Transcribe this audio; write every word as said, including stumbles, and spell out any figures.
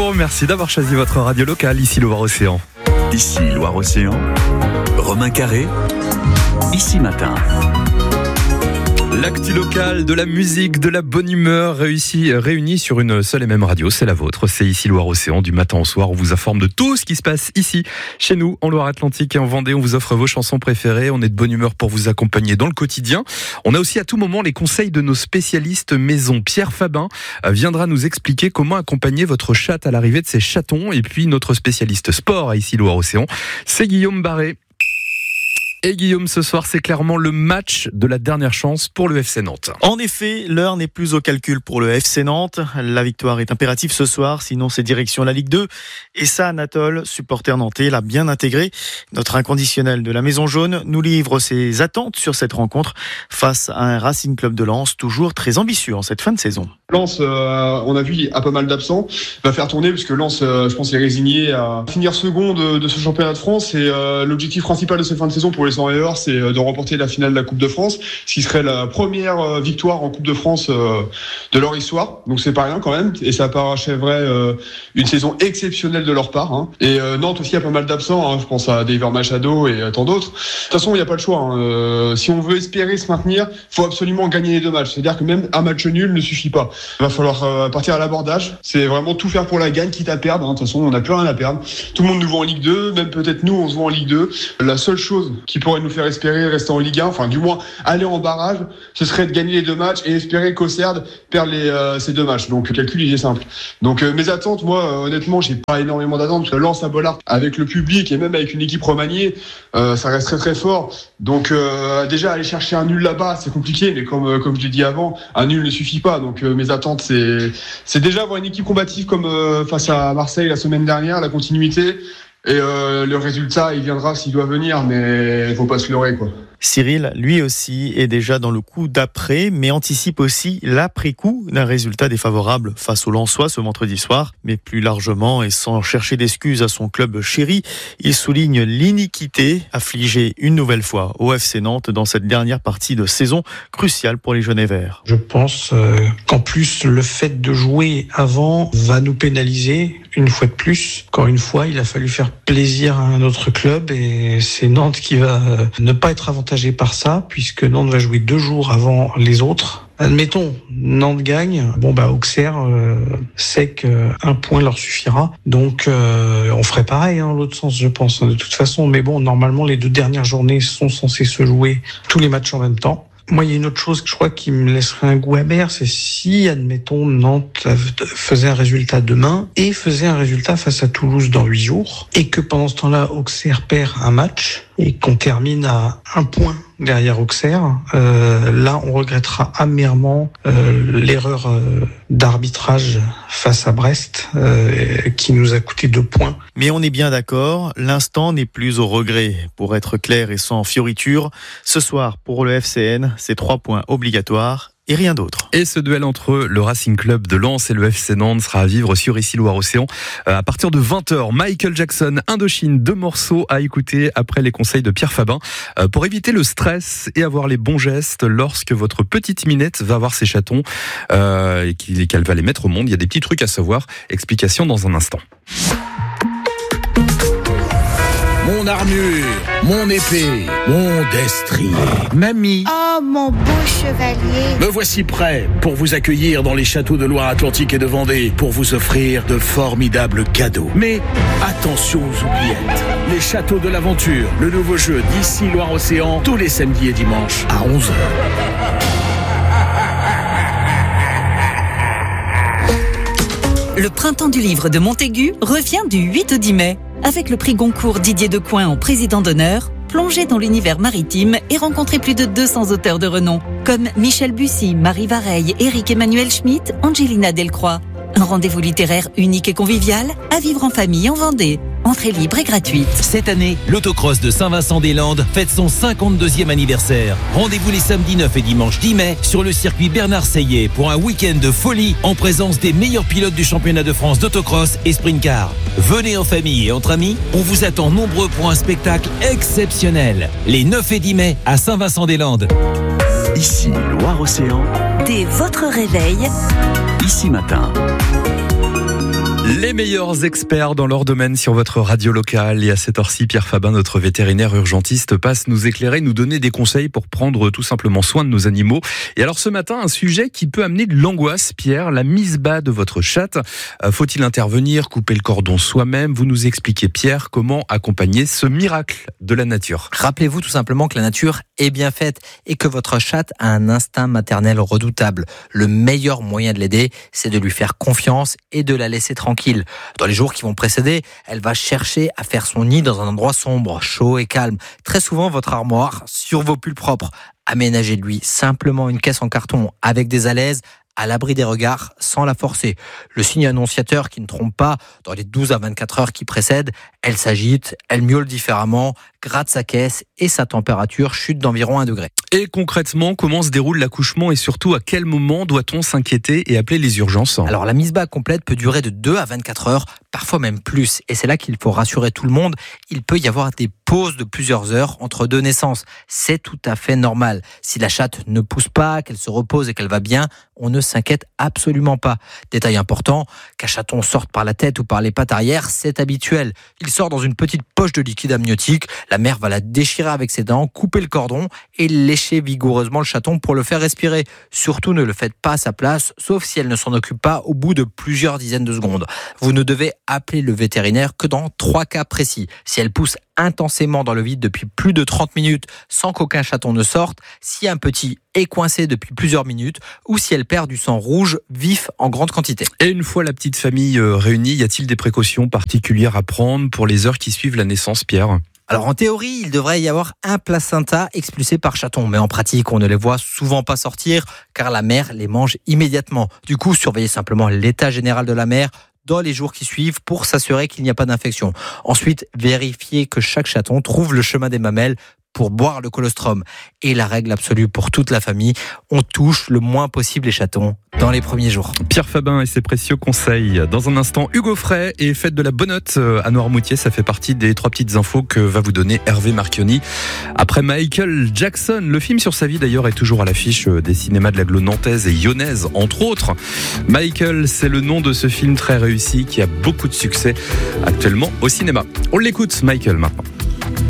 Bonjour, merci d'avoir choisi votre radio locale, ici Loire-Océan. Ici Loire-Océan, Romain Carré, ici Matin. L'actu locale, de la musique, de la bonne humeur réussi, réunie sur une seule et même radio, c'est la vôtre. C'est ici Loire-Océan, du matin au soir. On vous informe de tout ce qui se passe ici, chez nous, en Loire-Atlantique et en Vendée. On vous offre vos chansons préférées. On est de bonne humeur pour vous accompagner dans le quotidien. On a aussi à tout moment les conseils de nos spécialistes maison. Pierre Fabin viendra nous expliquer comment accompagner votre chatte à l'arrivée de ses chatons. Et puis notre spécialiste sport à ici Loire-Océan, c'est Guillaume Barré. Et Guillaume, ce soir, c'est clairement le match de la dernière chance pour le F C Nantes. En effet, l'heure n'est plus au calcul pour le F C Nantes. La victoire est impérative ce soir, sinon c'est direction la Ligue deux. Et ça, Anatole, supporter nantais, l'a bien intégré. Notre inconditionnel de la Maison Jaune nous livre ses attentes sur cette rencontre face à un Racing Club de Lens, toujours très ambitieux en cette fin de saison. Lens, euh, on a vu, a pas mal d'absents, va faire tourner puisque Lens, euh, je pense, est résigné à finir second de, de ce championnat de France. Et euh, l'objectif principal de cette fin de saison pour les Sandreurs, c'est de remporter la finale de la Coupe de France, ce qui serait la première victoire en Coupe de France euh, de leur histoire. Donc c'est pas rien quand même, et ça parachèverait euh, une saison exceptionnelle de leur part. Hein. Et euh, Nantes aussi a pas mal d'absents, hein. Je pense à David Machado et euh, tant d'autres. De toute façon, il n'y a pas le choix. Hein. Euh, si on veut espérer se maintenir, faut absolument gagner les deux matchs. C'est-à-dire que même un match nul ne suffit pas. Il va falloir euh, partir à l'abordage. C'est vraiment tout faire pour la gagne, quitte à perdre. Hein. De toute façon, on n'a plus rien à perdre. Tout le monde nous voit en Ligue deux, même peut-être nous, on se voit en Ligue deux. La seule chose qui pourrait nous faire espérer rester en Ligue un, enfin du moins aller en barrage, ce serait de gagner les deux matchs et espérer qu'Auxerre perd les, euh, ces deux matchs. Donc le calcul il est simple. Donc euh, mes attentes, moi euh, honnêtement, j'ai pas énormément d'attentes parce que Lens à Bollard, avec le public et même avec une équipe remaniée, euh, ça reste très très fort. Donc euh, déjà aller chercher un nul là-bas, c'est compliqué, mais comme euh, comme je l'ai dit avant, un nul ne suffit pas. Donc euh, mes attentes, c'est c'est déjà avoir une équipe combative comme euh, face à Marseille la semaine dernière, la continuité. Et euh, le résultat, il viendra s'il doit venir, mais il faut pas se leurrer, quoi. Cyril, lui aussi, est déjà dans le coup d'après, mais anticipe aussi l'après-coup d'un résultat défavorable face au Lensois ce vendredi soir. Mais plus largement, et sans chercher d'excuses à son club chéri, il souligne l'iniquité affligée une nouvelle fois au F C Nantes dans cette dernière partie de saison cruciale pour les jaunes et verts. Je pense euh, qu'en plus, le fait de jouer avant va nous pénaliser une fois de plus. Encore une fois, il a fallu faire plaisir à un autre club et c'est Nantes qui va euh, ne pas être avantagé par ça, puisque Nantes va jouer deux jours avant les autres. Admettons, Nantes gagne, bon bah Auxerre euh, sait qu'un point leur suffira, donc euh, on ferait pareil, hein, l'autre sens je pense, de toute façon, mais bon, normalement les deux dernières journées sont censées se jouer tous les matchs en même temps. Moi, il y a une autre chose que je crois qui me laisserait un goût amer, c'est si, admettons, Nantes faisait un résultat demain et faisait un résultat face à Toulouse dans huit jours, et que pendant ce temps-là, Auxerre perd un match, et qu'on termine à un point derrière Auxerre, euh, là, on regrettera amèrement euh, l'erreur euh, d'arbitrage face à Brest, euh, qui nous a coûté deux points. Mais on est bien d'accord, l'instant n'est plus au regret. Pour être clair et sans fioriture, ce soir, pour le F C N, c'est trois points obligatoires et rien d'autre. Et ce duel entre le Racing Club de Lens et le F C Nantes sera à vivre sur ici Loire-Océan à partir de vingt heures. Michael Jackson, Indochine, deux morceaux à écouter après les conseils de Pierre Fabin pour éviter le stress et avoir les bons gestes lorsque votre petite minette va voir ses chatons euh, et qu'elle va les mettre au monde. Il y a des petits trucs à savoir. Explication dans un instant. Mon armure, mon épée, mon destrier. Mamie. Oh, mon beau chevalier. Me voici prêt pour vous accueillir dans les châteaux de Loire-Atlantique et de Vendée, pour vous offrir de formidables cadeaux. Mais attention aux oubliettes. Les châteaux de l'aventure, le nouveau jeu d'ici Loire-Océan, tous les samedis et dimanches à onze heures. Le printemps du livre de Montaigu revient du huit au dix mai. Avec le prix Goncourt Didier Decoing en président d'honneur, plongez dans l'univers maritime et rencontrez plus de deux cents auteurs de renom, comme Michel Bussy, Marie Vareille, Éric Emmanuel Schmitt, Angelina Delcroix. Un rendez-vous littéraire unique et convivial à vivre en famille en Vendée. Entrée libre et gratuite. Cette année, l'autocross de Saint-Vincent-des-Landes fête son cinquante-deuxième anniversaire. Rendez-vous les samedis neuf et dimanche dix mai sur le circuit Bernard Seillet pour un week-end de folie en présence des meilleurs pilotes du championnat de France d'autocross et sprint car. Venez en famille et entre amis, on vous attend nombreux pour un spectacle exceptionnel. Les neuf et dix mai à Saint-Vincent-des-Landes. Ici Loire-Océan. Dès votre réveil, Ici Matin. Les meilleurs experts dans leur domaine sur votre radio locale. Et à cette heure-ci, Pierre Fabin, notre vétérinaire urgentiste, passe nous éclairer, nous donner des conseils pour prendre tout simplement soin de nos animaux. Et alors ce matin, un sujet qui peut amener de l'angoisse, Pierre, la mise bas de votre chatte. Euh, faut-il intervenir, couper le cordon soi-même? Vous nous expliquez, Pierre, comment accompagner ce miracle de la nature. Rappelez-vous tout simplement que la nature est bien faite et que votre chatte a un instinct maternel redoutable. Le meilleur moyen de l'aider, c'est de lui faire confiance et de la laisser tranquille. Dans les jours qui vont précéder, elle va chercher à faire son nid dans un endroit sombre, chaud et calme. Très souvent, votre armoire sur vos pulls propres. Aménagez-lui simplement une caisse en carton avec des alaises, à l'abri des regards, sans la forcer. Le signe annonciateur qui ne trompe pas, dans les douze à vingt-quatre heures qui précèdent, elle s'agite, elle miaule différemment, gratte sa caisse et sa température chute d'environ un degré. Et concrètement, comment se déroule l'accouchement et surtout à quel moment doit-on s'inquiéter et appeler les urgences? Alors la mise bas complète peut durer de deux à vingt-quatre heures, parfois même plus. Et c'est là qu'il faut rassurer tout le monde. Il peut y avoir des pauses de plusieurs heures entre deux naissances. C'est tout à fait normal. Si la chatte ne pousse pas, qu'elle se repose et qu'elle va bien, on ne s'inquiète absolument pas. Détail important, qu'un chaton sorte par la tête ou par les pattes arrière, c'est habituel. Il sort dans une petite poche de liquide amniotique. La mère va la déchirer avec ses dents, couper le cordon et lécher vigoureusement le chaton pour le faire respirer. Surtout ne le faites pas à sa place, sauf si elle ne s'en occupe pas au bout de plusieurs dizaines de secondes. Vous ne devez appeler le vétérinaire que dans trois cas précis. Si elle pousse intensément dans le vide depuis plus de trente minutes sans qu'aucun chaton ne sorte, si un petit est coincé depuis plusieurs minutes ou si elle perd du sang rouge vif en grande quantité. Et une fois la petite famille réunie, y a-t-il des précautions particulières à prendre pour les heures qui suivent la naissance, Pierre ? Alors en théorie, il devrait y avoir un placenta expulsé par chaton, mais en pratique, on ne les voit souvent pas sortir car la mère les mange immédiatement. Du coup, surveillez simplement l'état général de la mère dans les jours qui suivent pour s'assurer qu'il n'y a pas d'infection. Ensuite, vérifiez que chaque chaton trouve le chemin des mamelles pour boire le colostrum. Et la règle absolue pour toute la famille, on touche le moins possible les chatons dans les premiers jours. Pierre Fabin et ses précieux conseils. Dans un instant, Hugo Frey et faites de la bonnotte à Noirmoutier. Ça fait partie des trois petites infos que va vous donner Hervé Marchionni. Après Michael Jackson, le film sur sa vie d'ailleurs est toujours à l'affiche des cinémas de l'agglo nantaise et lyonnaise, entre autres. Michael, c'est le nom de ce film très réussi qui a beaucoup de succès actuellement au cinéma. On l'écoute, Michael, maintenant.